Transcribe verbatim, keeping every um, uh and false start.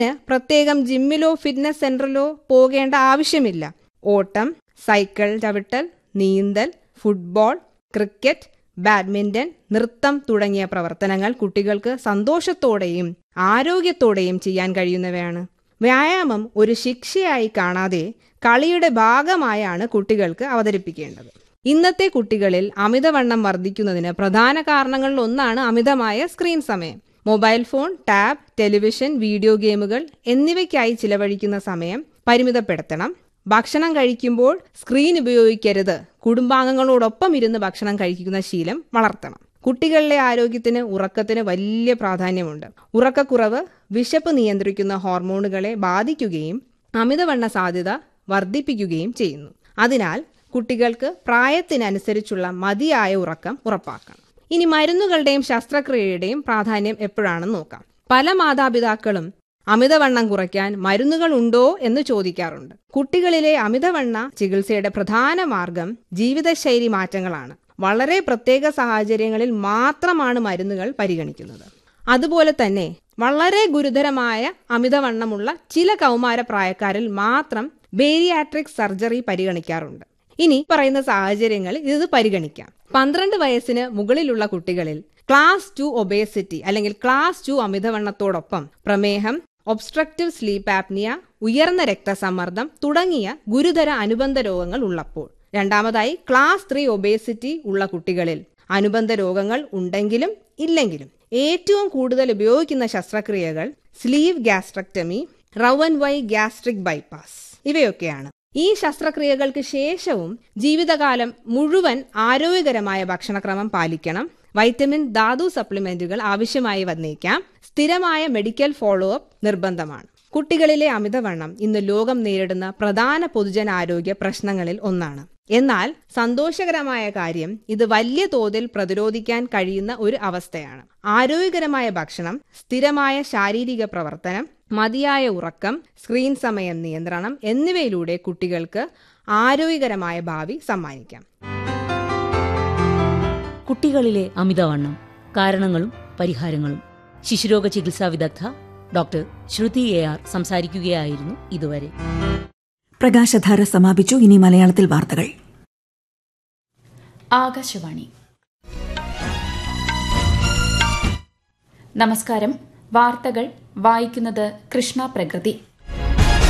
പ്രത്യേകം ജിമ്മിലോ ഫിറ്റ്നസ് സെന്ററിലോ പോകേണ്ട ആവശ്യമില്ല. ഓട്ടം, സൈക്കിൾ ചവിട്ടൽ, നീന്തൽ, ഫുട്ബോൾ, ക്രിക്കറ്റ്, ബാഡ്മിന്റൺ, നൃത്തം തുടങ്ങിയ പ്രവർത്തനങ്ങൾ കുട്ടികൾക്ക് സന്തോഷത്തോടെയും ആരോഗ്യത്തോടെയും ചെയ്യാൻ കഴിയുന്നവയാണ്. വ്യായാമം ഒരു ശിക്ഷയായി കാണാതെ കളിയുടെ ഭാഗമായാണ് കുട്ടികൾക്ക് അവതരിപ്പിക്കേണ്ടത്. ഇന്നത്തെ കുട്ടികളിൽ അമിതവണ്ണം വർദ്ധിക്കുന്നതിന് പ്രധാന കാരണങ്ങളിൽ ഒന്നാണ് അമിതമായ സ്ക്രീൻ സമയം. Mobile phone, tab, television, video ഗെയിമുകൾ എന്നിവയ്ക്കായി ചിലവഴിക്കുന്ന സമയം പരിമിതപ്പെടുത്തണം. ഭക്ഷണം കഴിക്കുമ്പോൾ സ്ക്രീൻ ഉപയോഗിക്കരുത്. കുടുംബാംഗങ്ങളോടൊപ്പം ഇരുന്ന് ഭക്ഷണം കഴിക്കുന്ന ശീലം വളർത്തണം. കുട്ടികളിലെ ആരോഗ്യത്തിന് ഉറക്കത്തിന് വലിയ പ്രാധാന്യമുണ്ട്. ഉറക്കക്കുറവ് വിശപ്പ് നിയന്ത്രിക്കുന്ന ഹോർമോണുകളെ ബാധിക്കുകയും അമിതവണ്ണ സാധ്യത വർദ്ധിപ്പിക്കുകയും ചെയ്യുന്നു. അതിനാൽ കുട്ടികൾക്ക് പ്രായത്തിനനുസരിച്ചുള്ള മതിയായ ഉറക്കം ഉറപ്പാക്കണം. ഇനി മരുന്നുകളുടെയും ശസ്ത്രക്രിയയുടെയും പ്രാധാന്യം എപ്പോഴാണെന്ന് നോക്കാം. പല മാതാപിതാക്കളും അമിതവണ്ണം കുറയ്ക്കാൻ മരുന്നുകൾ ഉണ്ടോ എന്ന് ചോദിക്കാറുണ്ട്. കുട്ടികളിലെ അമിതവണ്ണ ചികിത്സയുടെ പ്രധാന മാർഗം ജീവിതശൈലി മാറ്റങ്ങളാണ്. വളരെ പ്രത്യേക സാഹചര്യങ്ങളിൽ മാത്രമാണ് മരുന്നുകൾ പരിഗണിക്കുന്നത്. അതുപോലെ തന്നെ വളരെ ഗുരുതരമായ അമിതവണ്ണമുള്ള ചില കൗമാര പ്രായക്കാരിൽ മാത്രം ബേരിയാട്രിക് സർജറി പരിഗണിക്കാറുണ്ട്. ഇനി പറയുന്ന സാഹചര്യങ്ങളിൽ ഇത് പരിഗണിക്കാം. പന്ത്രണ്ട് വയസ്സിന് മുകളിലുള്ള കുട്ടികളിൽ ക്ലാസ് ടു ഒബേസിറ്റി അല്ലെങ്കിൽ ക്ലാസ് ടു അമിതവണ്ണത്തോടൊപ്പം പ്രമേഹം, ഒബ്സ്ട്രക്റ്റീവ് സ്ലീപ്പ് ആപ്നിയ, ഉയർന്ന രക്തസമ്മർദ്ദം തുടങ്ങിയ ഗുരുതര അനുബന്ധ രോഗങ്ങൾ ഉള്ളപ്പോൾ. രണ്ടാമതായി ക്ലാസ് ത്രീ ഒബേസിറ്റി ഉള്ള കുട്ടികളിൽ അനുബന്ധ രോഗങ്ങൾ ഉണ്ടെങ്കിലും ഇല്ലെങ്കിലും ഏറ്റവും കൂടുതൽ ഉപയോഗിക്കുന്ന ശസ്ത്രക്രിയകൾ sleeve gastrectomy, റവൻ Y gastric bypass ഇവയൊക്കെയാണ്. ഈ ശസ്ത്രക്രിയകൾക്ക് ശേഷവും ജീവിതകാലം മുഴുവൻ ആരോഗ്യകരമായ ഭക്ഷണക്രമം പാലിക്കണം. വൈറ്റമിൻ, ധാതു സപ്ലിമെന്റുകൾ ആവശ്യമായി വന്നേക്കാം. സ്ഥിരമായ മെഡിക്കൽ ഫോളോ അപ്പ് നിർബന്ധമാണ്. കുട്ടികളിലെ അമിതവണ്ണം ഇന്ന് ലോകം നേരിടുന്ന പ്രധാന പൊതുജനാരോഗ്യ പ്രശ്നങ്ങളിൽ ഒന്നാണ്. എന്നാൽ സന്തോഷകരമായ കാര്യം ഇത് വലിയ തോതിൽ പ്രതിരോധിക്കാൻ കഴിയുന്ന ഒരു അവസ്ഥയാണ്. ആരോഗ്യകരമായ ഭക്ഷണം, സ്ഥിരമായ ശാരീരിക പ്രവർത്തനം, മതിയായ ഉറക്കം, സ്ക്രീൻ സമയം നിയന്ത്രണം എന്നിവയിലൂടെ കുട്ടികൾക്ക് ആരോഗ്യകരമായ ഭാവി സമ്മാനിക്കാം. കുട്ടികളിലെ അമിതവണ്ണം, കാരണങ്ങളും പരിഹാരങ്ങളും. ശിശുരോഗ ചികിത്സാ വിദഗ്ധ ഡോക്ടർ ശ്രുതി എ ആർ സംസാരിക്കുകയായിരുന്നു ഇതുവരെ. പ്രകാശധാര സമാപിച്ചു. ഇനി മലയാളത്തിൽ വാർത്തകൾ. ആകാശവാണി. നമസ്കാരം. വാർത്തകൾ വായിക്കുന്നത് കൃഷ്ണ പ്രകൃതി.